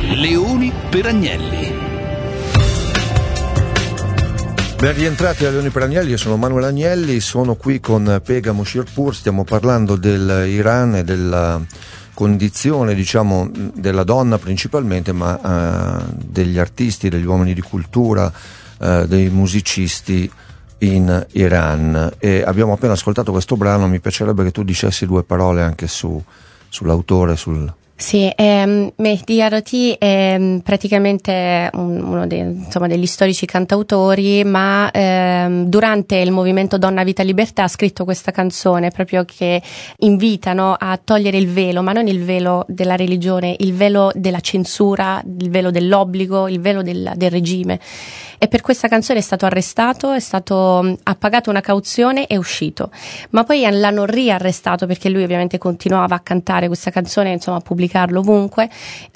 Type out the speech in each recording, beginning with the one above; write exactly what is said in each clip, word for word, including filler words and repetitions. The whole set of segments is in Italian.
Leoni per Agnelli. Ben rientrati a Leoni per Agnelli, io sono Manuel Agnelli, sono qui con Pegam Shirpur, stiamo parlando dell'Iran e della condizione, diciamo, della donna principalmente, ma uh, degli artisti, degli uomini di cultura, uh, dei musicisti in Iran. E abbiamo appena ascoltato questo brano, mi piacerebbe che tu dicessi due parole anche su, sull'autore, sul... Sì, ehm, Mehdi Arati è praticamente un, uno dei, insomma, degli storici cantautori, ma ehm, durante il movimento Donna, Vita, Libertà ha scritto questa canzone proprio che invitano a togliere il velo, ma non il velo della religione, il velo della censura, il velo dell'obbligo, il velo del, del regime. E per questa canzone è stato arrestato, è stato ha pagato una cauzione e è uscito. Ma poi l'hanno riarrestato perché lui ovviamente continuava a cantare questa canzone, insomma, a pubblicarlo ovunque,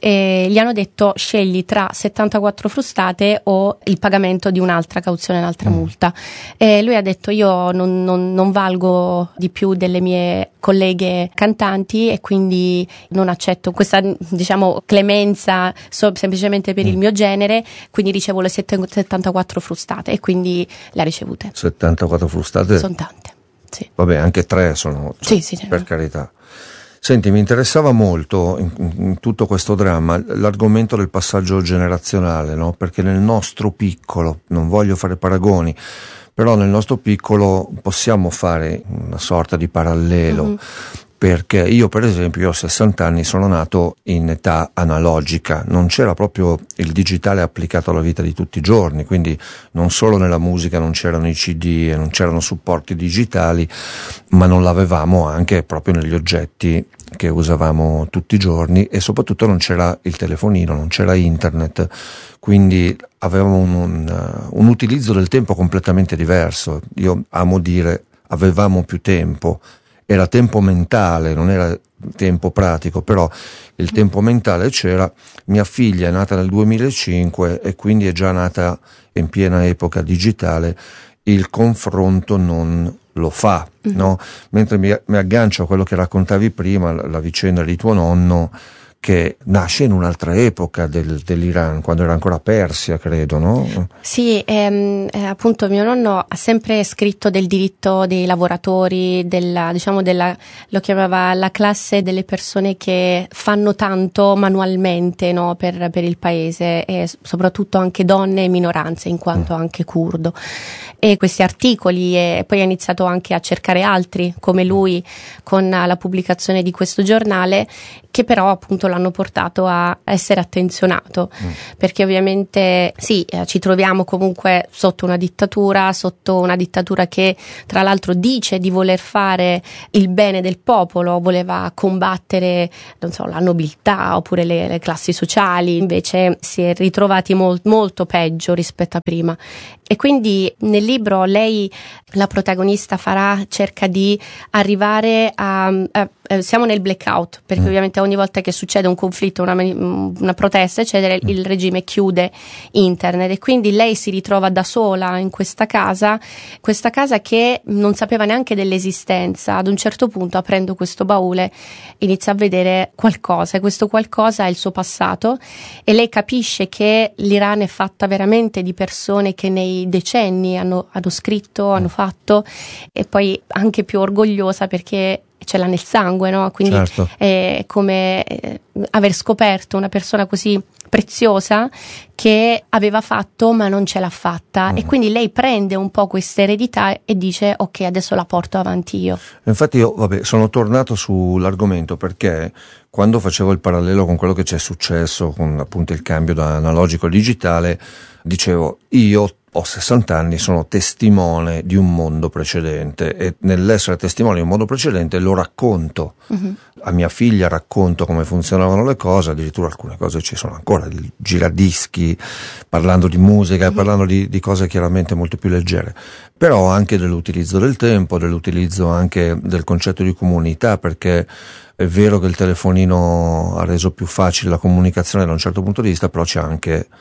e gli hanno detto scegli tra settantaquattro frustate o il pagamento di un'altra cauzione, un'altra mm. multa. E lui ha detto io non, non, non valgo di più delle mie colleghe cantanti e quindi non accetto questa, diciamo, clemenza so, semplicemente per mm. il mio genere, quindi ricevo le settantaquattro frustate, e quindi le ha ricevute. settantaquattro frustate? Sono tante, sì. Vabbè, anche tre sono, cioè, sì, sì, per no. carità. Senti, mi interessava molto in, in tutto questo dramma l'argomento del passaggio generazionale, no? Perché nel nostro piccolo, non voglio fare paragoni, però nel nostro piccolo possiamo fare una sorta di parallelo. Mm-hmm. Perché io, per esempio, io ho sessanta anni, sono nato in età analogica, non c'era proprio il digitale applicato alla vita di tutti i giorni, quindi non solo nella musica non c'erano i C D e non c'erano supporti digitali, ma non l'avevamo anche proprio negli oggetti che usavamo tutti i giorni, e soprattutto non c'era il telefonino, non c'era internet, quindi avevamo un, un, un utilizzo del tempo completamente diverso. Io amo dire avevamo più tempo. Era tempo mentale, non era tempo pratico, però il tempo mentale c'era. Mia figlia è nata nel duemilacinque e quindi è già nata in piena epoca digitale. Il confronto non lo fa, mm-hmm. no? Mentre mi, mi aggancio a quello che raccontavi prima, la, la vicenda di tuo nonno, che nasce in un'altra epoca del, dell'Iran, quando era ancora Persia, credo, no? Sì, ehm, eh, appunto mio nonno ha sempre scritto del diritto dei lavoratori, della, diciamo della, lo chiamava la classe delle persone che fanno tanto manualmente, no, per, per il paese, e soprattutto anche donne e minoranze, in quanto mm. anche curdo. E questi articoli, e poi ha iniziato anche a cercare altri come lui con la pubblicazione di questo giornale, che però appunto l'hanno portato a essere attenzionato, mm. perché ovviamente sì, eh, ci troviamo comunque sotto una dittatura, sotto una dittatura che tra l'altro dice di voler fare il bene del popolo, voleva combattere, non so, la nobiltà oppure le, le classi sociali, invece si è ritrovati mol, molto peggio rispetto a prima. E quindi nel libro lei, la protagonista Farah, cerca di arrivare a, a, a siamo nel blackout, perché mm. ovviamente ogni volta che succede un conflitto, una, una protesta eccetera, mm. il regime chiude internet, e quindi lei si ritrova da sola in questa casa, questa casa che non sapeva neanche dell'esistenza. Ad un certo punto, aprendo questo baule, inizia a vedere qualcosa, e questo qualcosa è il suo passato, e lei capisce che l'Iran è fatta veramente di persone che nei decenni hanno, hanno scritto, hanno fatto, e poi anche più orgogliosa perché ce l'ha nel sangue, no? Quindi certo. È come eh, aver scoperto una persona così preziosa che aveva fatto ma non ce l'ha fatta, mm. e quindi lei prende un po' questa eredità e dice ok, adesso la porto avanti io. Infatti io vabbè sono tornato sull'argomento perché quando facevo il parallelo con quello che c'è successo con appunto il cambio da analogico a digitale, dicevo io ho sessanta anni, sono testimone di un mondo precedente, e nell'essere testimone di un mondo precedente lo racconto. Uh-huh. A mia figlia racconto come funzionavano le cose, addirittura alcune cose ci sono ancora, il giradischi, parlando di musica, uh-huh. parlando di, di cose chiaramente molto più leggere, però anche dell'utilizzo del tempo, dell'utilizzo anche del concetto di comunità, perché è vero che il telefonino ha reso più facile la comunicazione da un certo punto di vista, però c'è anche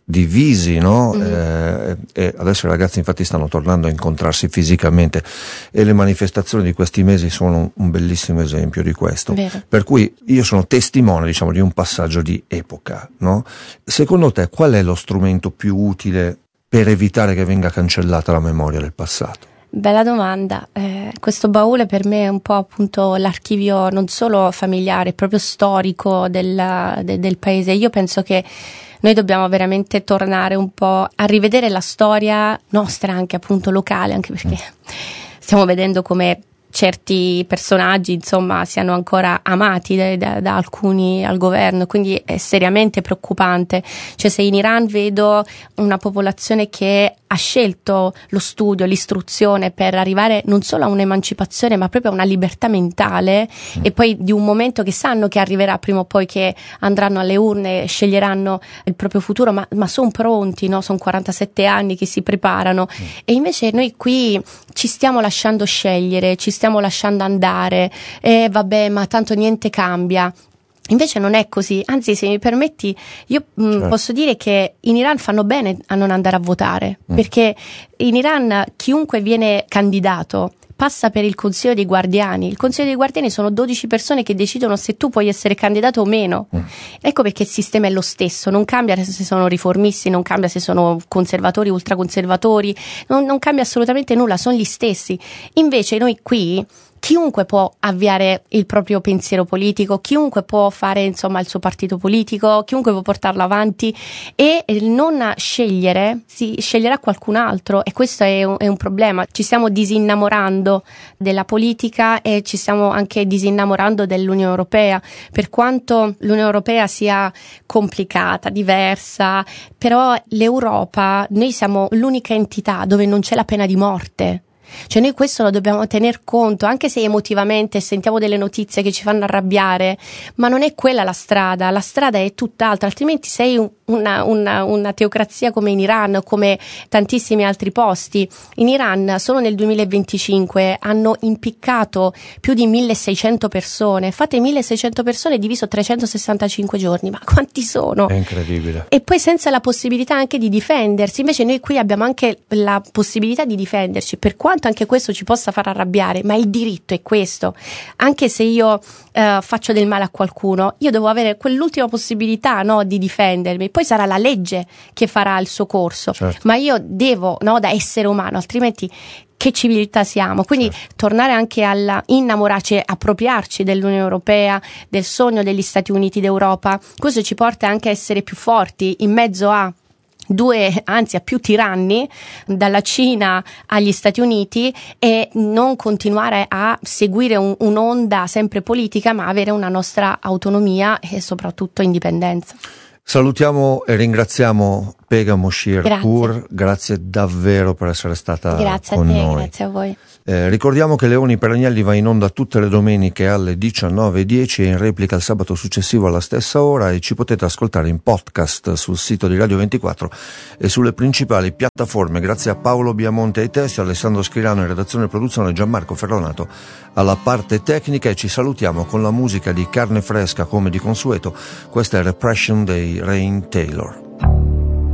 divisi, no? Mm. Eh, e adesso i ragazzi infatti stanno tornando a incontrarsi fisicamente e le manifestazioni di questi mesi sono un, un bellissimo esempio di questo. Vero. Per cui io sono testimone, diciamo, di un passaggio di epoca, no? Secondo te qual è lo strumento più utile per evitare che venga cancellata la memoria del passato? Bella domanda. Eh, questo baule per me è un po' appunto l'archivio non solo familiare, proprio storico del, de, del paese. Io penso che noi dobbiamo veramente tornare un po' a rivedere la storia nostra, anche appunto locale, anche perché stiamo vedendo come certi personaggi insomma siano ancora amati da, da, da alcuni al governo, quindi è seriamente preoccupante. Cioè, se in Iran vedo una popolazione che ha scelto lo studio, l'istruzione per arrivare non solo a un'emancipazione ma proprio a una libertà mentale, mm. e poi di un momento che sanno che arriverà prima o poi, che andranno alle urne e sceglieranno il proprio futuro, ma, ma sono pronti, no? Sono quarantasette anni che si preparano, mm. e invece noi qui ci stiamo lasciando scegliere, ci stiamo lasciando andare, e vabbè, ma tanto niente cambia. Invece non è così, anzi, se mi permetti, io mh, certo. posso dire che in Iran fanno bene a non andare a votare, mm. perché in Iran chiunque viene candidato passa per il Consiglio dei Guardiani. Il Consiglio dei Guardiani sono dodici persone che decidono se tu puoi essere candidato o meno. Mm. Ecco perché il sistema è lo stesso, non cambia se sono riformisti, non cambia se sono conservatori, ultraconservatori, non, non cambia assolutamente nulla, sono gli stessi. Invece noi qui chiunque può avviare il proprio pensiero politico, chiunque può fare insomma il suo partito politico, chiunque può portarlo avanti, e non scegliere, si sceglierà qualcun altro, e questo è un, è un problema. Ci stiamo disinnamorando della politica e ci stiamo anche disinnamorando dell'Unione Europea, per quanto l'Unione Europea sia complicata, diversa, però l'Europa, noi siamo l'unica entità dove non c'è la pena di morte. Cioè noi questo lo dobbiamo tener conto, anche se emotivamente sentiamo delle notizie che ci fanno arrabbiare, ma non è quella la strada, la strada è tutt'altra, altrimenti sei un, una, una, una teocrazia come in Iran o come tantissimi altri posti. In Iran solo nel duemilaventicinque hanno impiccato più di milleseicento persone, fate milleseicento persone diviso trecentosessantacinque giorni, ma quanti sono? È incredibile. E poi senza la possibilità anche di difendersi, invece noi qui abbiamo anche la possibilità di difenderci, per quanto anche questo ci possa far arrabbiare, ma il diritto è questo. Anche se io eh, faccio del male a qualcuno, io devo avere quell'ultima possibilità, no, di difendermi. Poi sarà la legge che farà il suo corso, certo. ma io devo, no, da essere umano, altrimenti che civiltà siamo? Quindi certo. tornare anche alla innamorarci, appropriarci dell'Unione Europea, del sogno degli Stati Uniti d'Europa, questo ci porta anche a essere più forti in mezzo a due, anzi a più tiranni, dalla Cina agli Stati Uniti, e non continuare a seguire un, un'onda sempre politica, ma avere una nostra autonomia e soprattutto indipendenza. Salutiamo e ringraziamo Pegah Moshier-Pur, grazie davvero per essere stata grazie con a te, noi. Grazie a voi. Eh, ricordiamo che Leoni per Agnelli va in onda tutte le domeniche alle diciannove e dieci e in replica il sabato successivo alla stessa ora, e ci potete ascoltare in podcast sul sito di Radio ventiquattro e sulle principali piattaforme. Grazie a Paolo Biamonte ai testi, Alessandro Schirano in redazione e produzione, Gianmarco Ferronato alla parte tecnica, e ci salutiamo con la musica di carne fresca come di consueto. Questa è Repression dei Rain Taylor.